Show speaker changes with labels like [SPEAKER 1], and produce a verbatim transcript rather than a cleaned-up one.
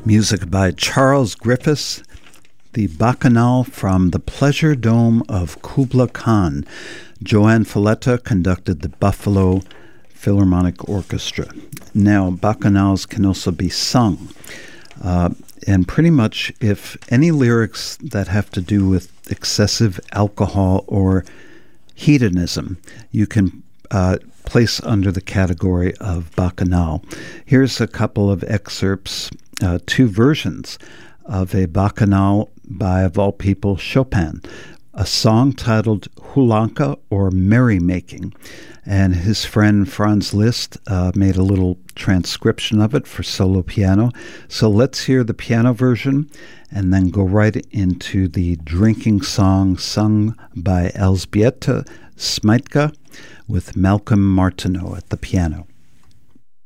[SPEAKER 1] Music by Charles Griffiths, the Bacchanal from the Pleasure Dome of Kubla Khan. Joan Falletta conducted the Buffalo Philharmonic Orchestra. Now, bacchanals can also be sung. Uh, and pretty much if any lyrics that have to do with excessive alcohol or hedonism, you can uh, place under the category of bacchanal. Here's a couple of excerpts, uh, two versions of a bacchanal by, of all people, Chopin, a song titled Hulanka, or Merrymaking. And his friend Franz Liszt uh, made a little transcription of it for solo piano. So let's hear the piano version and then go right into the drinking song sung by Elżbieta Smytka with Malcolm Martineau at the piano.